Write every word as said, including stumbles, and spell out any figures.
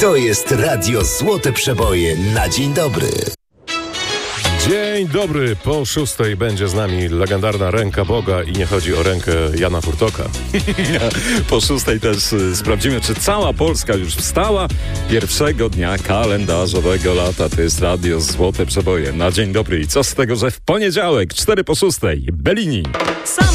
To jest Radio Złote Przeboje na dzień dobry. Dzień dobry, po szóstej będzie z nami legendarna Ręka Boga i nie chodzi o rękę Jana Furtoka. Po szóstej też y, sprawdzimy, czy cała Polska już wstała pierwszego dnia kalendarzowego lata. To jest Radio Złote Przeboje na dzień dobry. I co z tego, że w poniedziałek, cztery po szóstej, Bellini. Sam